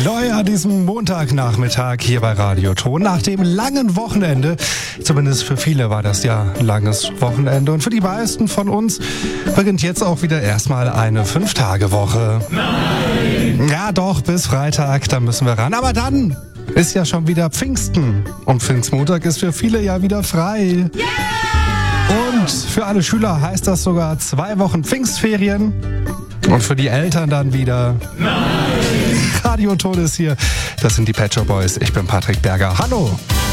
Neu an diesem Montagnachmittag hier bei Radioton nach dem langen Wochenende. Zumindest für viele war das ja ein langes Wochenende. Und für die meisten von uns beginnt jetzt auch wieder erstmal eine 5-Tage-Woche. Nein! Ja doch, bis Freitag, da müssen wir ran. Aber dann ist ja schon wieder Pfingsten. Und Pfingstmontag ist für viele ja wieder frei. Und für alle Schüler heißt das sogar 2 Wochen Pfingstferien. Und für die Eltern dann wieder... Nein! Radioton ist hier. Das sind die Pet Shop Boys. Ich bin Patrick Berger. Hallo!